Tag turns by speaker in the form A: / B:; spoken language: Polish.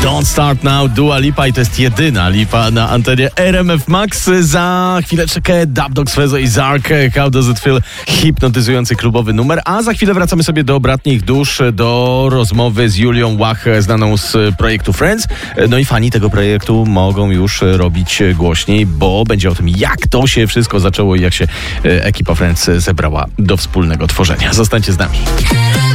A: Don't Start Now, Dua Lipa i to jest jedyna Lipa na antenie RMF Max. Za chwileczkę Dub Dogs, Fezo i Zark, How Does It Feel, hipnotyzujący klubowy numer, a za chwilę wracamy sobie do bratnich dusz, do rozmowy z Julią Łach, znaną z projektu Friends. No i fani tego projektu mogą już robić głośniej, bo będzie o tym, jak to się wszystko zaczęło i jak się ekipa Friends zebrała do wspólnego tworzenia. Zostańcie z nami.